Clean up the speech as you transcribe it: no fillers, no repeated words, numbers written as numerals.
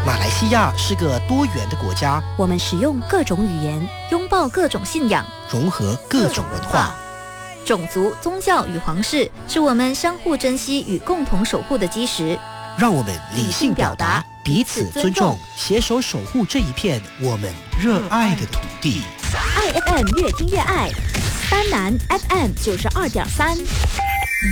马来西亚是个多元的国家， 我们使用各种语言，拥抱各种信仰， 融合各种文化。 种族、宗教与皇室是我们相互珍惜与共同守护的基石。 让我们理性表达，彼此尊重，携手守护这一片我们热爱的土地。 爱 FM 越听越爱，丹南 FM 92.3。